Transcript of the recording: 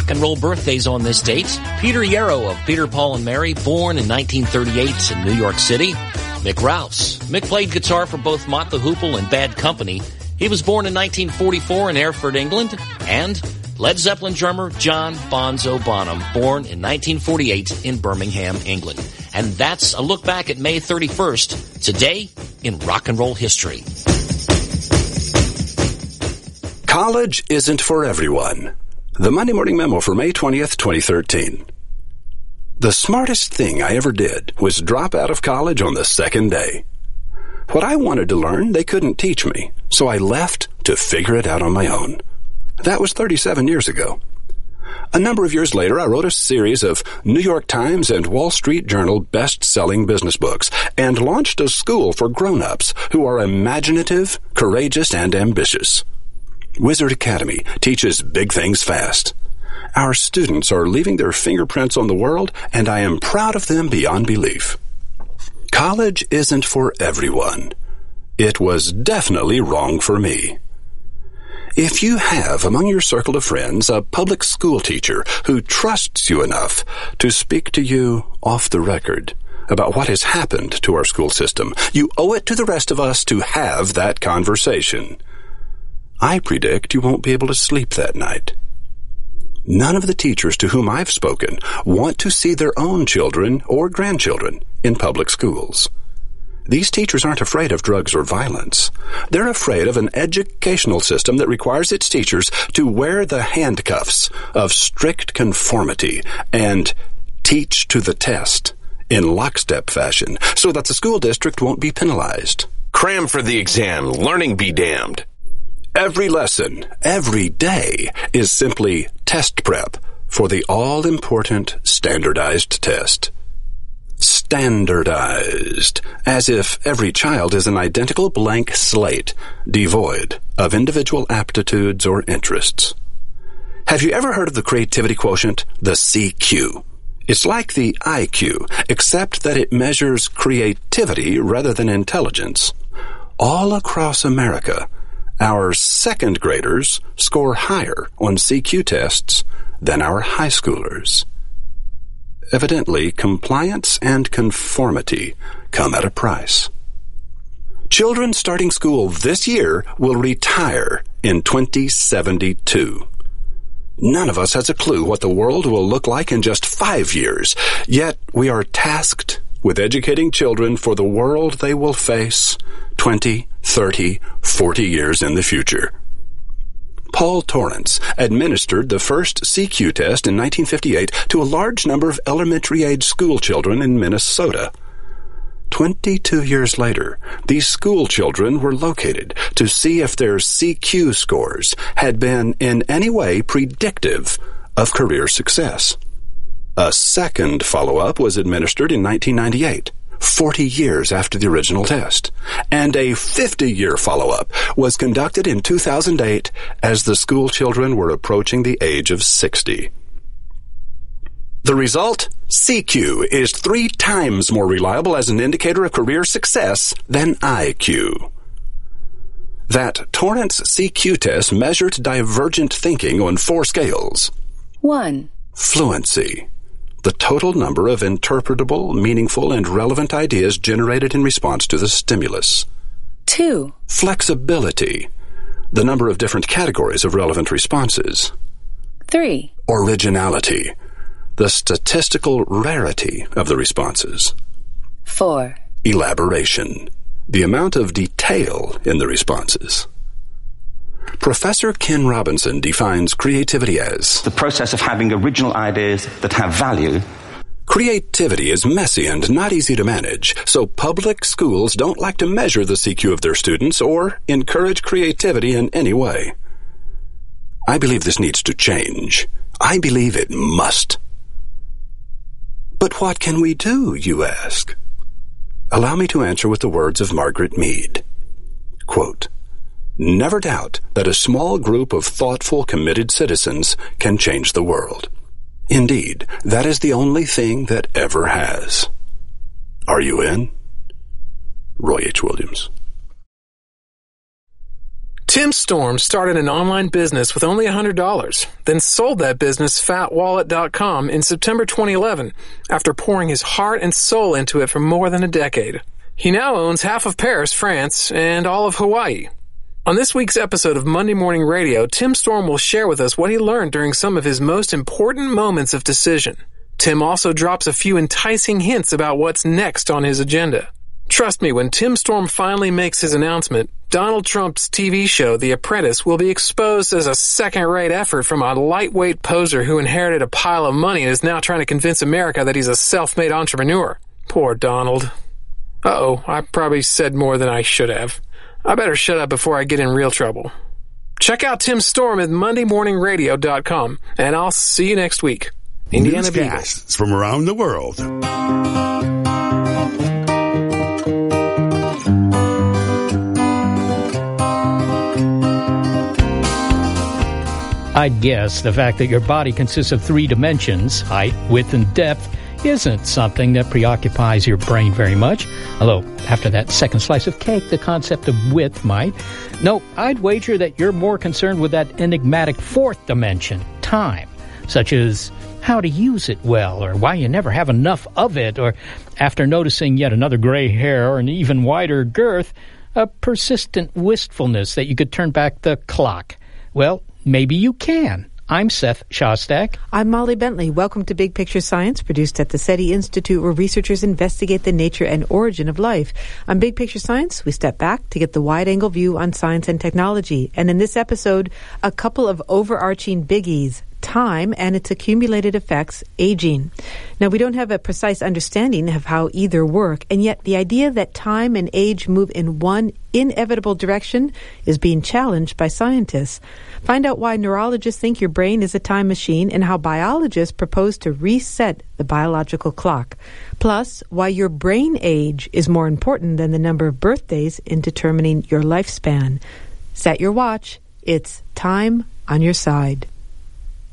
rock and roll birthdays on this date. Peter Yarrow of Peter, Paul and Mary, born in 1938 in New York City. Mick Rouse. Mick played guitar for both Mott the Hoople and Bad Company. He was born in 1944 in Erfurt, England. And Led Zeppelin drummer John Bonzo Bonham, born in 1948 in Birmingham, England. And that's a look back at May 31st, today in rock and roll history. College isn't for everyone. The Monday Morning Memo for May 20th, 2013. The smartest thing I ever did was drop out of college on the second day. What I wanted to learn, they couldn't teach me, so I left to figure it out on my own. That was 37 years ago. A number of years later, I wrote a series of New York Times and Wall Street Journal best-selling business books and launched a school for grown-ups who are imaginative, courageous, and ambitious. Wizard Academy teaches big things fast. Our students are leaving their fingerprints on the world, and I am proud of them beyond belief. College isn't for everyone. It was definitely wrong for me. If you have among your circle of friends a public school teacher who trusts you enough to speak to you off the record about what has happened to our school system, you owe it to the rest of us to have that conversation. I predict you won't be able to sleep that night. None of the teachers to whom I've spoken want to see their own children or grandchildren in public schools. These teachers aren't afraid of drugs or violence. They're afraid of an educational system that requires its teachers to wear the handcuffs of strict conformity and teach to the test in lockstep fashion so that the school district won't be penalized. Cram for the exam, learning be damned. Every lesson, every day, is simply test prep for the all-important standardized test. Standardized, as if every child is an identical blank slate, devoid of individual aptitudes or interests. Have you ever heard of the creativity quotient, the CQ? It's like the IQ, except that it measures creativity rather than intelligence. All across America, our second graders score higher on CQ tests than our high schoolers. Evidently, compliance and conformity come at a price. Children starting school this year will retire in 2072. None of us has a clue what the world will look like in just 5 years, yet we are tasked with educating children for the world they will face 20, 30, 40 years in the future. Paul Torrance administered the first CQ test in 1958 to a large number of elementary-age school children in Minnesota. 22 years later, these school children were located to see if their CQ scores had been in any way predictive of career success. A second follow-up was administered in 1998. 40 years after the original test, and a 50-year follow-up was conducted in 2008 as the school children were approaching the age of 60. The result? CQ is 3 times more reliable as an indicator of career success than IQ. That Torrance CQ test measured divergent thinking on 4 scales. 1. Fluency. The total number of interpretable, meaningful, and relevant ideas generated in response to the stimulus. 2. Flexibility. The number of different categories of relevant responses. 3. Originality. The statistical rarity of the responses. 4. Elaboration. The amount of detail in the responses. Professor Ken Robinson defines creativity as the process of having original ideas that have value. Creativity is messy and not easy to manage, so public schools don't like to measure the CQ of their students or encourage creativity in any way. I believe this needs to change. I believe it must. But what can we do, you ask? Allow me to answer with the words of Margaret Mead. Quote, "Never doubt that a small group of thoughtful, committed citizens can change the world. Indeed, that is the only thing that ever has." Are you in? Roy H. Williams. Tim Storm started an online business with only $100, then sold that business, FatWallet.com, in September 2011 after pouring his heart and soul into it for more than a decade. He now owns half of Paris, France, and all of Hawaii. On this week's episode of Monday Morning Radio, Tim Storm will share with us what he learned during some of his most important moments of decision. Tim also drops a few enticing hints about what's next on his agenda. Trust me, when Tim Storm finally makes his announcement, Donald Trump's TV show, The Apprentice, will be exposed as a second-rate effort from a lightweight poser who inherited a pile of money and is now trying to convince America that he's a self-made entrepreneur. Poor Donald. Uh-oh, I probably said more than I should have. I better shut up before I get in real trouble. Check out Tim Storm at MondayMorningRadio.com, and I'll see you next week. Indiana Beagle. Newscasts from around the world. I'd guess the fact that your body consists of 3 dimensions, height, width, and depth, isn't something that preoccupies your brain very much. Although, after that second slice of cake, the concept of width might. No, I'd wager that you're more concerned with that enigmatic 4th dimension, time, such as how to use it well, or why you never have enough of it, or after noticing yet another gray hair or an even wider girth, a persistent wistfulness that you could turn back the clock. Well, maybe you can. I'm Seth Shostak. I'm Molly Bentley. Welcome to Big Picture Science, produced at the SETI Institute, where researchers investigate the nature and origin of life. On Big Picture Science, we step back to get the wide-angle view on science and technology. And in this episode, a couple of overarching biggies: time and its accumulated effects, aging. Now, we don't have a precise understanding of how either work, and yet the idea that time and age move in one inevitable direction is being challenged by scientists. Find out why neurologists think your brain is a time machine and how biologists propose to reset the biological clock. Plus, why your brain age is more important than the number of birthdays in determining your lifespan. Set your watch. It's time on your side.